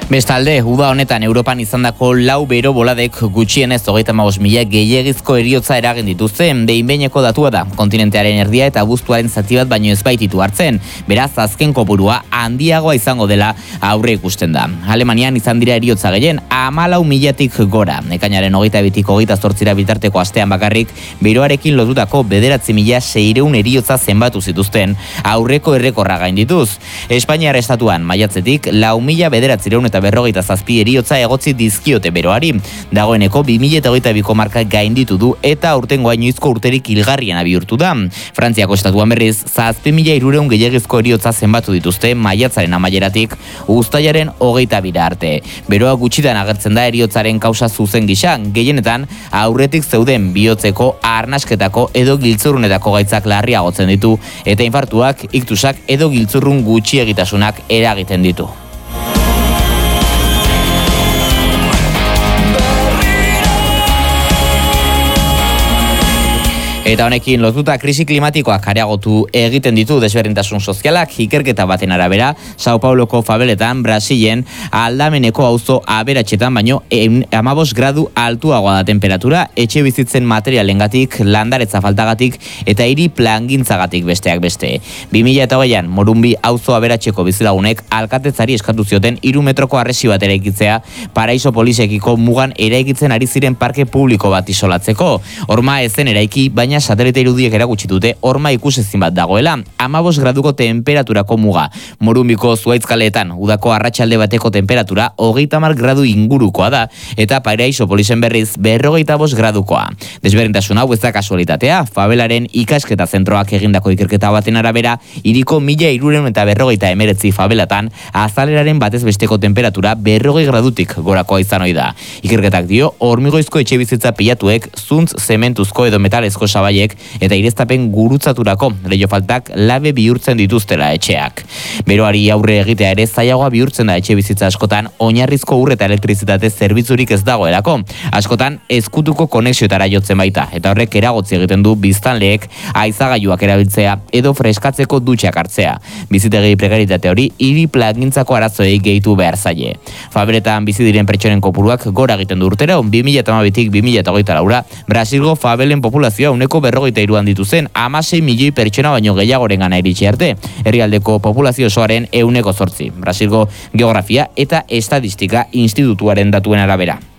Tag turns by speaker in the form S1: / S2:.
S1: Bestalde, uda honetan Europan izandako 4 bero boladek gutxienez 35.000 gehiegizko heriotza eragin dituzte, behin-behineko datua da. Kontinentearen erdia eta abuztuaren zati bat baino ez baititu hartzen. Beraz, azken kopurua handiagoa izango dela aurre ikusten da. Alemanian izan dira heriotza gehien 14.000tik gora. Ekainaren 22tik 28 bitarteko astean bakarrik beroarekin lotutako 9.600 heriotza zenbatu zituzten aurreko errekorra gaindituz. Espainiar estatuan maiatzetik 4.947 heriotza egotzi dizkiote beroari. Dagoeneko 2022ko marka gainditu du eta aurtengo inoizko urterik hilgarriena bihurtu da. Frantziako estatuan berriz 7.300 gehiegizko heriotza zenbatu dituzte maiatzaren amaieratik uztailaren 22 arte. Beroa gutxitan agertzen da heriotzaren kausa zuzen gisa, gehienetan aurretik zeuden bihotzeko, arnasketako edo giltzurrunetako gaitzak larriagotzen ditu eta infartuak, iktusak edo giltzurrun gutxiegitasunak eragiten ditu. Eta honekin lotuta krisi klimatikoak areagotu egiten ditu desberdintasun sozialak. Ikerketa baten arabera, Sao Pauloko fabeletan, Brasilen aldameneko auzo aberatsetan baino 15 gradu altuagoa da temperatura, etxe bizitzen materialengatik, landaretza faltagatik eta hiri plangintzagatik besteak beste. 2008an Morumbi auzo aberatseko bizilagunek alkatetzari eskatu zioten 3 metroko harresi bat eraikitzea Paraiso Polisekiko mugan eraikitzen ari ziren parke publiko bat isolatzeko. Horma ezen eraiki, baina satelite irudiek erakutsi dute horma ikusezin bat dagoela. 15 graduko temperaturako muga. Morumbiko zuaitzkaleetan udako arratsalde bateko temperatura 30 gradu ingurukoa da eta Paraiso Polisen berriz 45 gradukoa. Desberdintasun hau ez da kasualitatea. Fabelaren ikasketa zentroak egindako ikerketa baten arabera, hiriko 1349 fabelatan azaleraren batez besteko temperatura 40 gradutik gorakoa izan ohi da. Ikerketak dio hormigoizko etxebizitza pilatuek zuntz zementuzko edo metalezko sabaiek eta ireztapen gurutzaturako leiho faltak labe bihurtzen dituztela etxeak. Beroari aurre egitea ere zailagoa bihurtzen da etxe bizitza askotan oinarrizko ur eta elektrizitate zerbitzurik ez dagoelako. Askotan ezkutuko konexioetara jotzen baita eta horrek eragotzi egiten du biztanleek haizagailuak erabiltzea edo freskatzeko dutxak hartzea. Bizitegi prekaritate hori hiri plangintzako arazoei gehitu behar zaie. Fabeletan bizi diren pertsonen kopuruak gora egiten du urtero, 2012tik 2024ra Brasilgo fabelen populazioa uneko 43 handitu zen, 16 milioi pertsona baino gehiagorengana iritsi arte. Herrialdeko populazio osoaren 8%. Brasilgo Geografia eta Estatistika Institutuaren datuen arabera.